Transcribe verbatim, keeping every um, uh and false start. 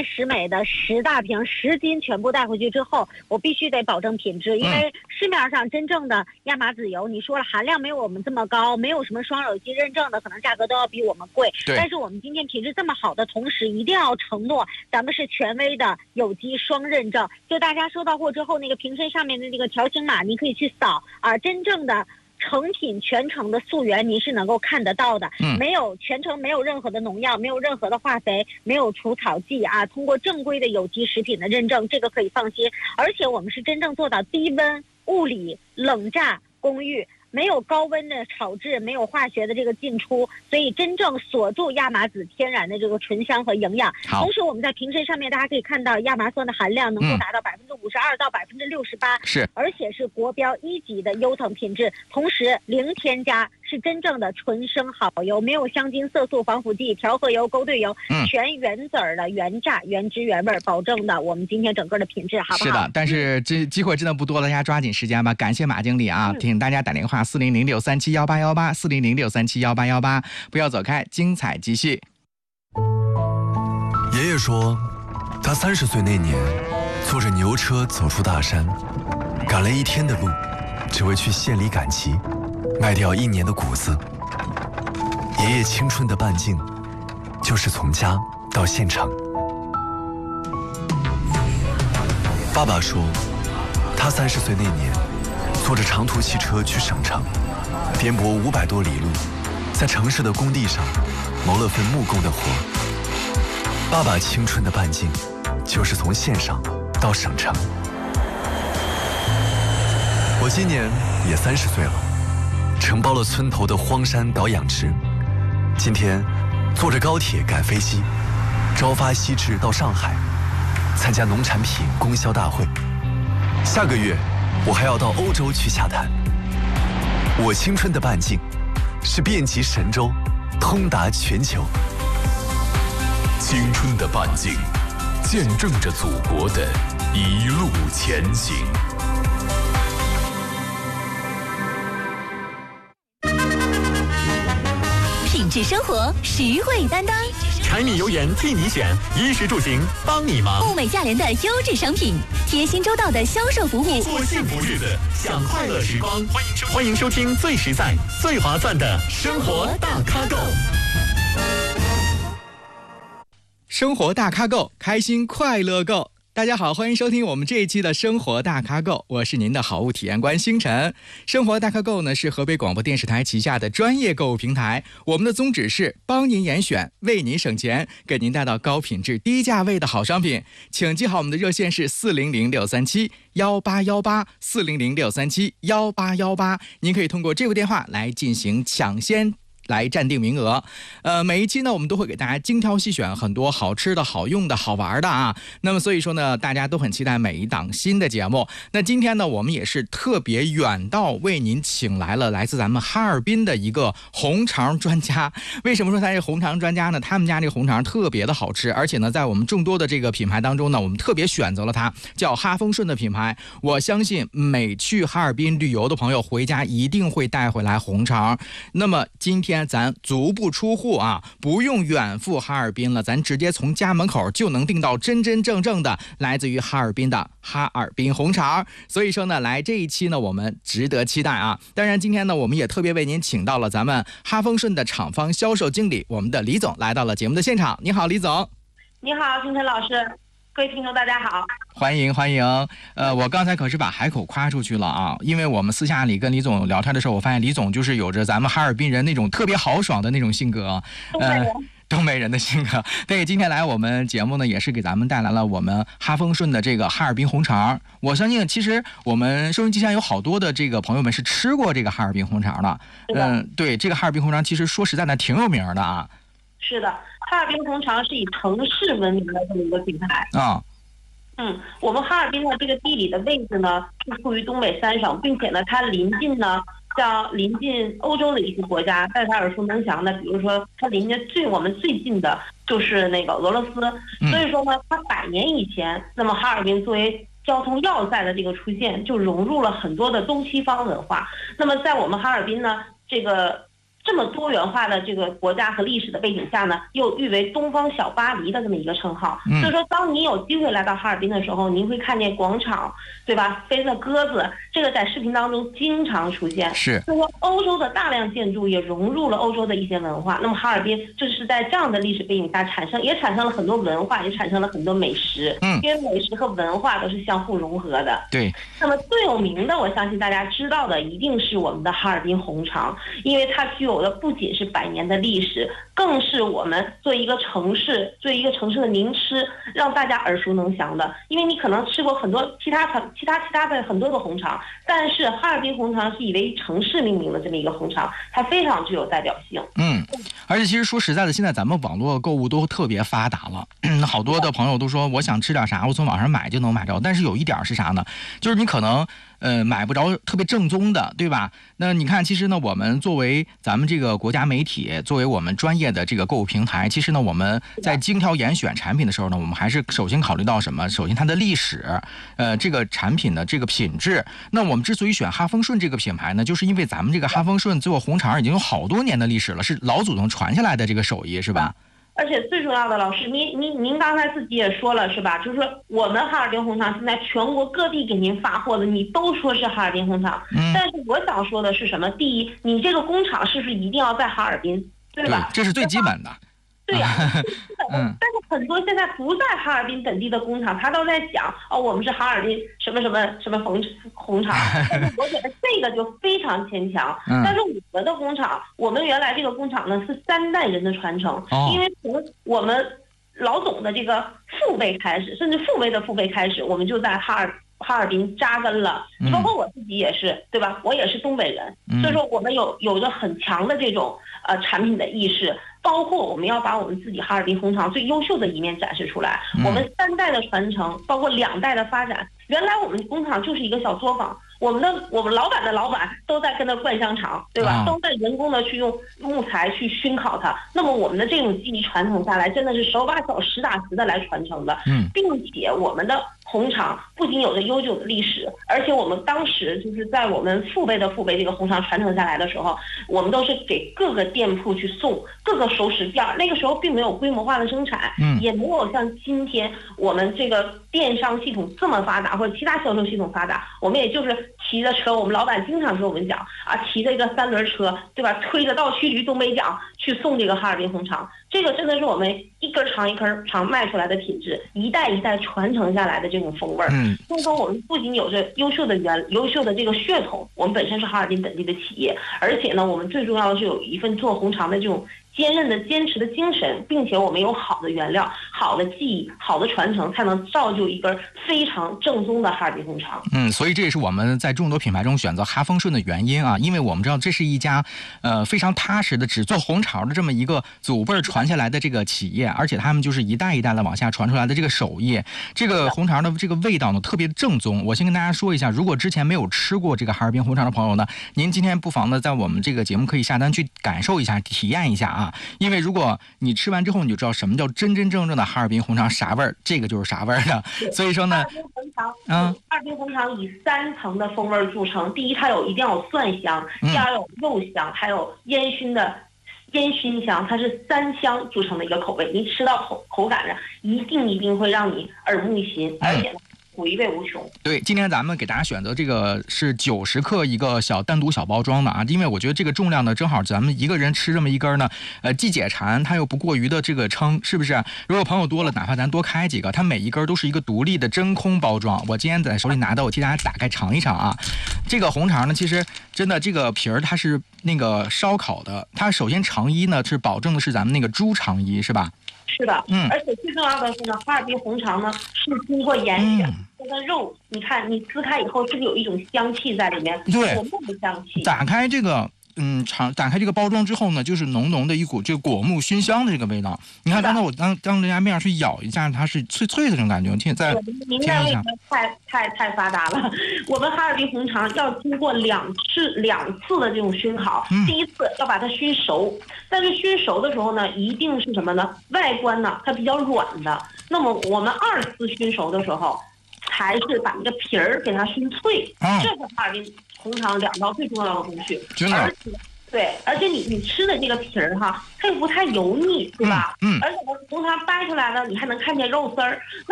湾十美的十大瓶十斤全部带回去之后，我必须得保证品质，因为市面上真正的亚麻籽油，你说了含量没有我们这么高，没有什么双有机认证的，可能价格都要比我们贵。但是我们今天品质这么好的同时，一定要承诺咱们是权威的有机双认证。就大家收到货之后，那个瓶身上面的那个条形码，你可以去扫啊，真正的成品全程的溯源您是能够看得到的，嗯、没有全程没有任何的农药，没有任何的化肥，没有除草剂啊，通过正规的有机食品的认证，这个可以放心。而且我们是真正做到低温物理冷榨公寓，没有高温的炒制，没有化学的这个进出，所以真正锁住亚麻籽天然的这个醇香和营养。同时我们在瓶身上面大家可以看到亚麻酸的含量能够达到百分之五十二到百分之六十八，是，而且是国标一级的优等品质，同时零添加，是真正的纯生好油，没有香精、色素、防腐剂、调和油、勾兑油，嗯、全原籽儿的原榨、原汁原味，保证的我们今天整个的品质，好不好？ 是的，但是这机会真的不多了，大家抓紧时间吧。感谢马经理啊，嗯、提醒大家打电话四零零六三七幺八幺八四零零六三七幺八幺八，不要走开，精彩继续。 爷爷说，他三十岁那年，坐着牛车走出大山，赶了一天的路，只为去县里赶集，卖掉一年的谷子。爷爷青春的半径，就是从家到县城。爸爸说，他三十岁那年，坐着长途汽车去省城，颠簸五百多里路，在城市的工地上谋了份木工的活。爸爸青春的半径，就是从县上到省城。我今年也三十岁了，承包了村头的荒山岛养殖。今天坐着高铁赶飞机，朝发夕至到上海，参加农产品供销大会。下个月我还要到欧洲去洽谈。我青春的半径，是遍及神州，通达全球。 青春的半径，见证着祖国的一路前行。 品质生活，实惠担当。 柴米油盐替你选，衣食住行帮你忙。 物美价廉的优质商品，贴心周到的销售服务， 过幸福日子，享快乐时光。欢迎收欢迎收听最实在、最划算的生活大咖购。 生活大咖购，开心快乐购。大家好，欢迎收听我们这一期的生活大咖购，我是您的好物体验官星辰。生活大咖购呢是河北广播电视台旗下的专业购物平台，我们的宗旨是帮您严选，为您省钱，给您带到高品质低价位的好商品。请记好我们的热线是四零零六三七幺八幺八四零零六三七幺八幺八，您可以通过这部电话来进行抢先来暂定名额。呃，每一期呢我们都会给大家精挑细选很多好吃的好用的好玩的啊，那么所以说呢大家都很期待每一档新的节目。那今天呢我们也是特别远道为您请来了来自咱们哈尔滨的一个红肠专家。为什么说他是红肠专家呢？他们家这个红肠特别的好吃，而且呢在我们众多的这个品牌当中呢，我们特别选择了它，叫哈丰顺的品牌。我相信每去哈尔滨旅游的朋友回家一定会带回来红肠。那么今天咱足不出户啊，不用远赴哈尔滨了，咱直接从家门口就能订到真真正正的来自于哈尔滨的哈尔滨红肠。所以说呢，来这一期呢，我们值得期待啊。当然，今天呢，我们也特别为您请到了咱们哈丰顺的厂方销售经理，我们的李总来到了节目的现场。你好，李总。 你好，星辰老师。各位听众大家好， 欢迎欢迎。呃，我刚才可是把海口夸出去了啊，因为我们私下里跟李总聊天的时候，我发现李总就是有着咱们哈尔滨人那种特别豪爽的那种性格，呃，东北人的性格。对，今天来我们节目呢，也是给咱们带来了我们哈丰顺的这个哈尔滨红肠。我相信，其实我们收音机上有好多的这个朋友们是吃过这个哈尔滨红肠的。嗯、呃，对，这个哈尔滨红肠其实说实在的挺有名的啊。 是的，哈尔滨红肠是以城市闻名的这么一个品牌啊。 嗯，我们哈尔滨的这个地理的位置呢，是处于东北三省，并且呢，它临近呢，像临近欧洲的一些国家，大家耳熟能详的，比如说它邻近最我们最近的就是那个俄罗斯，所以说呢，它百年以前，那么哈尔滨作为交通要塞的这个出现，就融入了很多的东西方文化。那么在我们哈尔滨呢，这个这么多元化的这个国家和历史的背景下呢，又誉为东方小巴黎的这么一个称号。嗯、所以说，当你有机会来到哈尔滨的时候，您会看见广场，对吧？飞的鸽子，这个在视频当中经常出现。 是。 所以说，欧洲的大量建筑也融入了欧洲的一些文化。那么哈尔滨就是在这样的历史背景下产生，也产生了很多文化，也产生了很多美食。嗯。因为美食和文化都是相互融合的。 对。 那么最有名的，我相信大家知道的一定是我们的哈尔滨红肠，因为它具有的不仅是百年的历史，更是我们作为一个城市，作为一个城市的名吃，让大家耳熟能详的。因为你可能吃过很多其他其他其他的很多的红肠，但是哈尔滨红肠是以为城市命名的这么一个红肠，它非常具有代表性。 嗯，而且其实说实在的，现在咱们网络购物都特别发达了，好多的朋友都说我想吃点啥，我从网上买就能买着。但是有一点是啥呢？就是你可能呃买不着特别正宗的，对吧？那你看，其实呢，我们作为咱们这个国家媒体，作为我们专业的这个购物平台，其实呢，我们在精挑严选产品的时候呢，我们还是首先考虑到什么？首先它的历史，呃，这个产品的这个品质。那我们之所以选哈丰顺这个品牌呢，就是因为咱们这个哈丰顺做红肠已经有好多年的历史了，是老祖宗传下来的这个手艺，是吧？ 而且最重要的，老师，您您您刚才自己也说了，是吧？就是说我们哈尔滨红肠现在全国各地给您发货的，你都说是哈尔滨红肠。嗯。但是我想说的是什么？第一，你这个工厂是不是一定要在哈尔滨，对吧？ 对，这是最基本的。 对呀、啊，嗯。但是很多现在不在哈尔滨本地的工厂，他都在讲哦，我们是哈尔滨什么什么什么红红肠。但是我觉得这个就非常牵强。嗯。但是我们的工厂，我们原来这个工厂呢是三代人的传承，哦、因为从我们老总的这个父辈开始，甚至父辈的父辈开始，我们就在哈尔。哈尔滨扎根了，你包括我自己也是，对吧？我也是东北人，所以说我们有有着很强的这种呃产品的意识，包括我们要把我们自己哈尔滨红肠最优秀的一面展示出来。我们三代的传承，包括两代的发展，原来我们工厂就是一个小作坊，我们的我们老板的老板都在跟他灌香肠，对吧？都在人工的去用木材去熏烤它。那么我们的这种技艺传承下来，真的是手把手、实打实的来传承的，并且我们的红肠不仅有着悠久的历史，而且我们当时就是在我们父辈的父辈这个红肠传承下来的时候，我们都是给各个店铺去送，各个熟食店。那个时候并没有规模化的生产，嗯，也没有像今天我们这个电商系统这么发达，或者其他销售系统发达。我们也就是骑着车，我们老板经常跟我们讲啊，骑着一个三轮车，对吧？推着倒驱驴东北角去送这个哈尔滨红肠。这个真的是我们一根肠一根肠卖出来的品质，一代一代传承下来的这种风味儿。嗯，所以说我们不仅有着优秀的原优秀的这个血统，我们本身是哈尔滨本地的企业，而且呢，我们最重要的是有一份做红肠的这种坚韧的坚持的精神，并且我们有好的原料、好的技艺、好的传承，才能造就一根非常正宗的哈尔滨红肠。 嗯，所以这也是我们在众多品牌中选择哈丰顺的原因啊，因为我们知道这是一家呃非常踏实的只做红肠的这么一个祖辈传下来的这个企业，而且他们就是一代一代的往下传出来的这个手艺。这个红肠的这个味道呢特别正宗。我先跟大家说一下，如果之前没有吃过这个哈尔滨红肠的朋友呢，您今天不妨呢在我们这个节目可以下单去感受一下、体验一下啊。因为如果你吃完之后你就知道什么叫真真正正的哈尔滨红肠啥味儿，这个就是啥味儿的。所以说呢， 哈尔滨红肠，嗯，哈尔滨红肠以三层的风味著称。第一，它有一定要有蒜香；第二，有肉香，还有烟熏的烟熏香，它是三香组成的一个口味。你吃到口口感上，一定一定会让你耳目一新，而且呢。回味无穷。 对，今天咱们给大家选择这个是九十克一个小单独小包装的啊，因为我觉得这个重量呢，正好咱们一个人吃这么一根呢，呃，既解馋，它又不过于的这个撑，是不是？如果朋友多了，哪怕咱多开几个，它每一根都是一个独立的真空包装。我今天在手里拿的，我替大家打开尝一尝啊。这个红肠呢，其实真的这个皮儿它是那个烧烤的，它首先肠衣呢是保证的是咱们那个猪肠衣，是吧？ 是的，嗯，而且最重要的是呢，哈尔滨红肠呢是经过严选，这个肉，你看你撕开以后，是不是有一种香气在里面？ 对， 果木的香气。 打开这个，嗯，肠打开这个包装之后呢，就是浓浓的一股这个果木熏香的这个味道。你看，刚才我当当着人家面去咬一下，它是脆脆的这种感觉。听再您这味太太太发达了。我们哈尔滨红肠要经过两次两次的这种熏烤，嗯、第一次要把它熏熟。但是熏熟的时候呢，一定是什么呢？外观呢，它比较软的。那么我们二次熏熟的时候，才是把那个皮儿给它熏脆。嗯、这是哈尔滨红肠两道最重要的工序。 真的。 而且对，而且你你吃的这个皮儿哈，它又不太油腻，对吧？ 嗯。嗯而且呢，从它掰出来呢，你还能看见肉丝儿。那